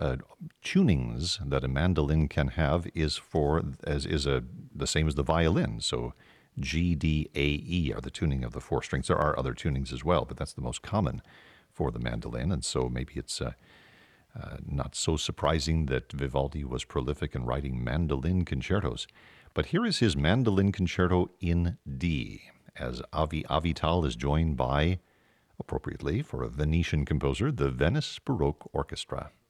tunings that a mandolin can have is the same as the violin. So G, D, A, E are the tuning of the four strings. There are other tunings as well, but that's the most common for the mandolin. And so maybe it's not so surprising that Vivaldi was prolific in writing mandolin concertos. But here is his mandolin concerto in D, as Avi Avital is joined by, appropriately for a Venetian composer, the Venice Baroque Orchestra.